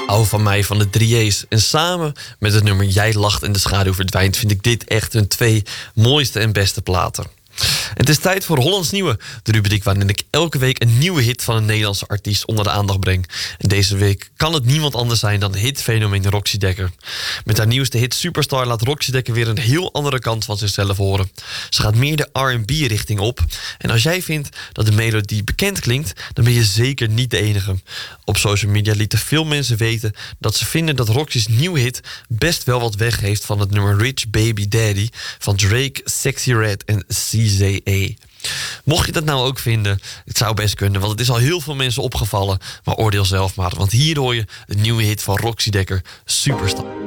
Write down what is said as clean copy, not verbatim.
Hou van mij van de 3A's. En samen met het nummer Jij lacht en de schaduw verdwijnt vind ik dit echt hun 2 mooiste en beste platen. Het is tijd voor Hollands Nieuwe, de rubriek waarin ik elke week een nieuwe hit van een Nederlandse artiest onder de aandacht breng. En deze week kan het niemand anders zijn dan hitfenomeen Roxy Dekker. Met haar nieuwste hit Superstar laat Roxy Dekker weer een heel andere kant van zichzelf horen. Ze gaat meer de R&B-richting op. En als jij vindt dat de melodie bekend klinkt, dan ben je zeker niet de enige. Op social media lieten veel mensen weten dat ze vinden dat Roxy's nieuwe hit best wel wat weg heeft van het nummer Rich Baby Daddy van Drake, Sexy Red en CZA. Mocht je dat nou ook vinden, het zou best kunnen, want het is al heel veel mensen opgevallen. Maar oordeel zelf maar, want hier hoor je de nieuwe hit van Roxy Dekker, Superstar.